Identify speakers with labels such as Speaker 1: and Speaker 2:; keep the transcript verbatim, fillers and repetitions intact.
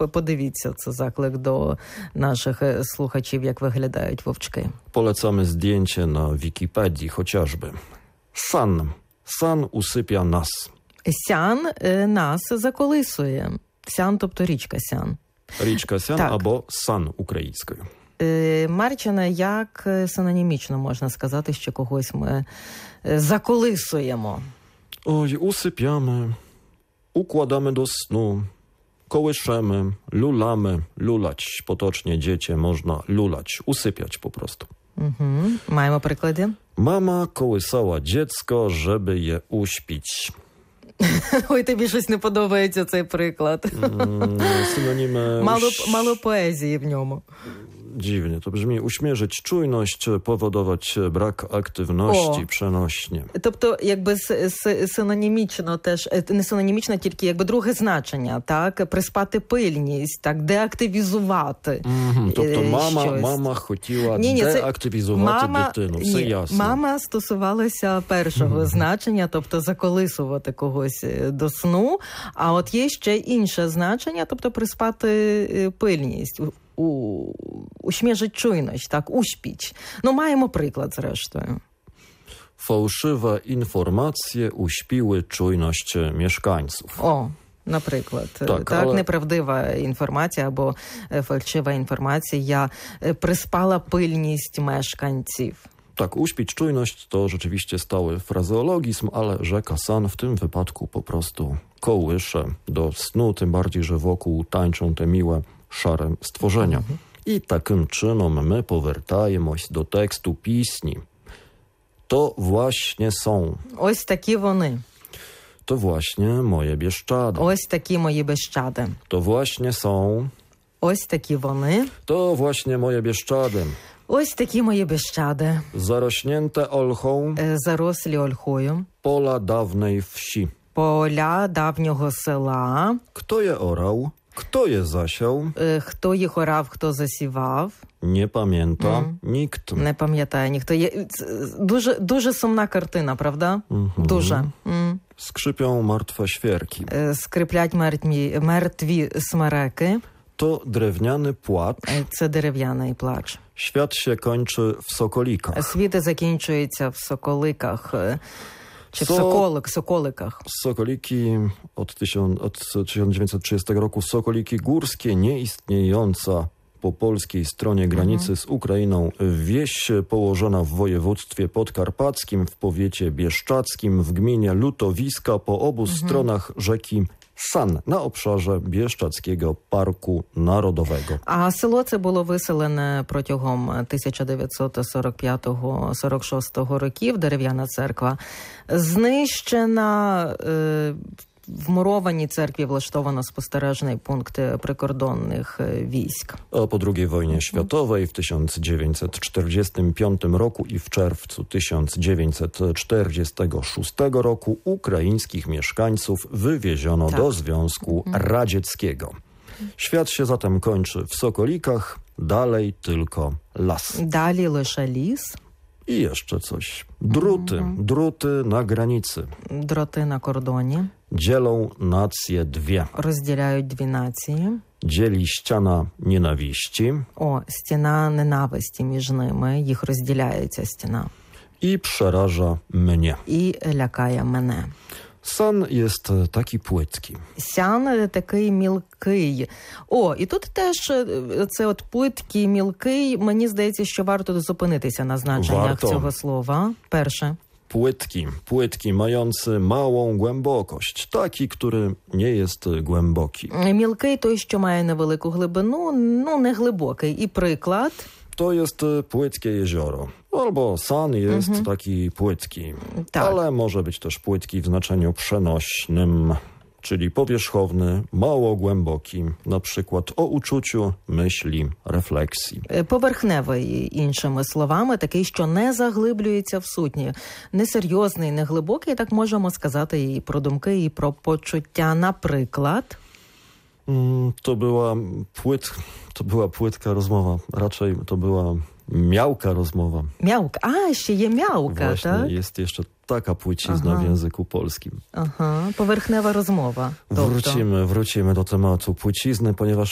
Speaker 1: подивіться, це заклик до наших слухачів, як виглядають вовчки.
Speaker 2: Polecamy zdjęcie na Wikipedii chociażby. San. San usypia nas.
Speaker 1: Сян е, нас заколисує. Сян, тобто річка Сян.
Speaker 2: Річка Сян
Speaker 1: Так.
Speaker 2: або Сан українською.
Speaker 1: Е, Марчина, як синонімічно можна сказати, що когось ми е, заколисуємо?
Speaker 2: Oj, usypiamy, układamy do snu, kołyszemy, lulamy, lulać. Potocznie dziecię można lulać, usypiać po prostu.
Speaker 1: Угу. Маємо приклади.
Speaker 2: Mama kołysała dziecko, żeby je uśpić.
Speaker 1: Ой, тобі щось не подобається цей приклад.
Speaker 2: Mm, synonimy...
Speaker 1: Мало,
Speaker 2: uś-
Speaker 1: мало поезії в ньому.
Speaker 2: Dziwnie to brzmi. Uśmierzyć czujność, powodować brak aktywności
Speaker 1: O.
Speaker 2: przenośnie.
Speaker 1: Тобто, якби с- с- синонімічно теж, е, не синонімічно, тільки якби друге значення, так? Приспати пильність, так? Деактивізувати.
Speaker 2: Mhm, тобто
Speaker 1: е,
Speaker 2: мама,
Speaker 1: щось.
Speaker 2: мама хотіла
Speaker 1: Ні, ні, це
Speaker 2: деактивізувати дитину. Все
Speaker 1: ні,
Speaker 2: ясно.
Speaker 1: мама стосувалася першого значення, тобто заколисувати когось е, до сну. А от є ще інше значення, тобто приспати е, пильність, у, у, uśmierzyć czujność, так, uśpić. No маємо приклад, зрештою.
Speaker 2: Fałszywe informacje uśpiły czujność mieszkańców.
Speaker 1: О, наприклад.
Speaker 2: Так,
Speaker 1: Так,
Speaker 2: але-
Speaker 1: неправдива інформація або е, фальшива інформація е, приспала пильність мешканців.
Speaker 2: Tak, uśpić czujność to rzeczywiście stały frazeologizm, ale rzeka San w tym wypadku po prostu kołysze do snu, tym bardziej, że wokół tańczą te miłe, szare stworzenia. I takim czynom my powертаємось do tekstu pісні. To właśnie są,
Speaker 1: Ось такі вони.
Speaker 2: to właśnie moje Bieszczady.
Speaker 1: Ось такі мої безчади.
Speaker 2: To właśnie są,
Speaker 1: Ось такі вони.
Speaker 2: to właśnie moje Bieszczady.
Speaker 1: Ось такі мої безчади.
Speaker 2: Zarośnięte olchą
Speaker 1: Е, Зарослі ольхою.
Speaker 2: pola dawnej wsi.
Speaker 1: Поля давнього села.
Speaker 2: Kto je orał? Kto je zasiał?
Speaker 1: Е, Хто їх орав, хто засівав.
Speaker 2: Nie pamięta
Speaker 1: Mm.
Speaker 2: nikt.
Speaker 1: Не пам'ятає ніхто. Є це дуже, дуже сумна картина, правда?
Speaker 2: Mhm.
Speaker 1: Дуже. М.
Speaker 2: Skrzypią martwe świerki.
Speaker 1: Е, Скриплять мертві, мертві смереки.
Speaker 2: To drewniany płacz.
Speaker 1: Е, Це дерев'яний плач.
Speaker 2: Świat się kończy w sokolikach.
Speaker 1: Світи закінчується в соколиках. е, Чи в
Speaker 2: Со-
Speaker 1: соколик, соколиках.
Speaker 2: Sokoliki od, tysiąc, od tysiąc dziewięćset trzydziestego roku, sokoliki górskie, nieistniejąca po polskiej stronie granicy z Ukrainą wieś położona w województwie podkarpackim, w powiecie bieszczadzkim, w gminie Lutowiska po obu stronach rzeki San na obszarze Bieszczadzkiego Parku Narodowego.
Speaker 1: А село це було виселене протягом тисяча дев'ятсот сорок п'ятого - сорок шостого років. Дерев'яна церква знищена. Е, В мурованій церкві влаштовано спостережний пункт прикордонних е, військ.
Speaker 2: A po drugiej wojnie światowej w tysiąc dziewięćset czterdziestym piątym roku i w czerwcu tysiąc dziewięćset czterdziestego szóstego roku ukraińskich mieszkańców wywieziono
Speaker 1: Tak.
Speaker 2: do Związku Radzieckiego. Świat się zatem kończy w Sokolikach, dalej tylko las.
Speaker 1: Далі лише ліс,
Speaker 2: I jeszcze coś. Druty, druty na granicy
Speaker 1: дроти на кордоні,
Speaker 2: dzielą nacje dwie.
Speaker 1: розділяють дві нації.
Speaker 2: Dzieli ściana nienawiści
Speaker 1: О, стіна ненависті між ними, їх розділяє ця стіна.
Speaker 2: i przeraża mnie.
Speaker 1: І лякає мене.
Speaker 2: San jest taki płytki.
Speaker 1: Сян такий мілкий. О, і тут теж е, це от плиткий, мілкий. Мені здається, що варто зупинитися на значеннях
Speaker 2: Варто.
Speaker 1: цього слова. Перше.
Speaker 2: Płytki, płytki mający małą głębokość. Taki, który nie jest głęboki.
Speaker 1: Мілкий той, що має невелику глибину, ну не глибокий. І приклад.
Speaker 2: To jest płytkie jezioro. Albo San jest taki płytki.
Speaker 1: Tak.
Speaker 2: Ale może być też płytki w znaczeniu przenośnym, czyli powierzchowny, mało głęboki. Na przykład o uczuciu, myśli, refleksji.
Speaker 1: Е, Поверхневий, іншими словами, такий, що не заглиблюється в сутні. Несерйозний, не глибокий, так можемо сказати і про думки, і про почуття. Наприклад,
Speaker 2: Mm, To była płyt, to była płytka rozmowa. Raczej to była miałka rozmowa.
Speaker 1: м'явка. А, ще є м'явка,
Speaker 2: Właśnie
Speaker 1: так?
Speaker 2: jest jeszcze taka płycizna
Speaker 1: Aha.
Speaker 2: w języku polskim.
Speaker 1: Ага, поверхнева розмова. Тобто,
Speaker 2: Wrócimy, wrócimy do tematu płycizny, ponieważ